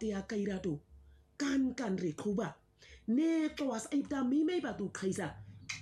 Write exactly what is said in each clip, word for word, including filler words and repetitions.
batea kairato kan kan rekuba ne toas aipta mi me batu khaisa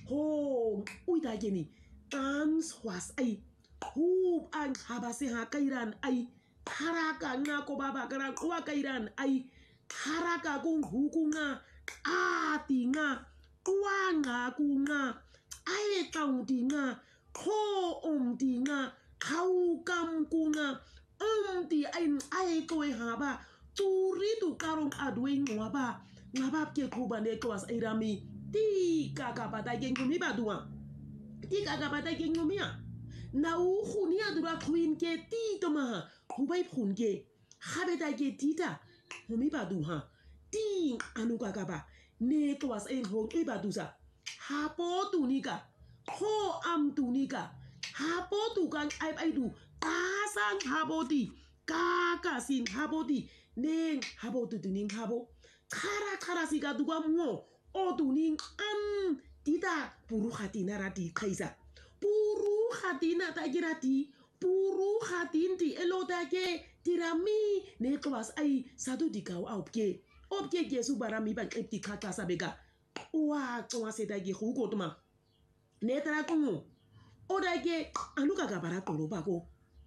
ho uita geni ans was ai hub an habase ha kairan ai haraka nga ko baba kara kwa kairan ai haraka kung hukunga ati nga kwa nga kunga ai tau di nga ko om di nga kau kam kunga om di ai ai toi haba turi tu karong adwing ngaba ngaba ke kuba ne kwas irami ti kakapata gengumi badua ti kakapata gengumia na u khunia dura khuin ke ti toma khubai phun ke khabeta ke tita humi badu ha ti anu kakapa ne kwas en hong i badu sa hapo tunika ho am tunika hapo tu kan ai ai du kasang hapo ti kaka sin hapo ti neng hapo tu tuning hapo kara kara sika duga mo o tuning an tita puru khatina rati khaisa puru khatina ta girati puru khatinti elota ke tirami ne kwas ai sadu dikau opke opke ke su barami ban epti khata sabega wa twa seta ge khuko tuma ne tara kungu oda ge anuka ga bara toro bako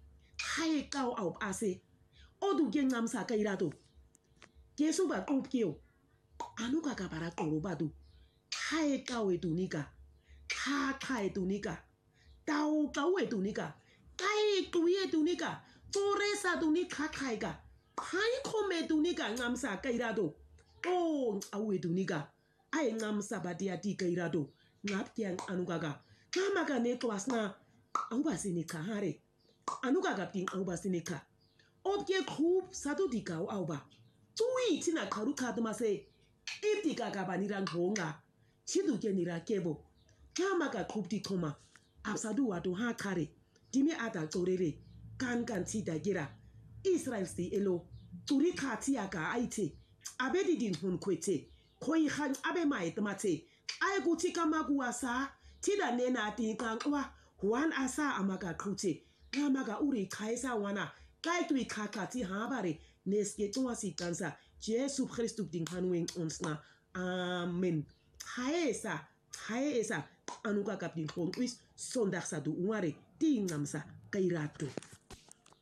hai kau au ase odu ge ngamsa kairato ke su ba opke o anuka ga bara toro badu hai kau etunika kha kha etunika tau tau etunika kai tuye tunika foresa tunika kaiga hai kome tunika ngamsa kairato oh au etunika ai ngamsa badia ti kairato ngap kyang anukaga kamaga ne klasna au basinika hare anukaga ting au basinika obke khub satu dikau au ba tui tina karu kadma se itika ga banira ngonga chidu ke nira kebo kamaga khub ti koma absadu watu ha kare dimi ata torere kan kan ti dagira Israel si elo turi khati aga aite abedi din hun kwete koi khan abe mai tamate ai guti kama guasa tida nena ti kan wa wan asa amaga krute amaga uri kaisa wana kai tui kakati habare neske tuasi kansa Jesu Christus din hanwen onsna amen haesa haesa anuka kapin kon wis sondak sadu uare tingamsa kairato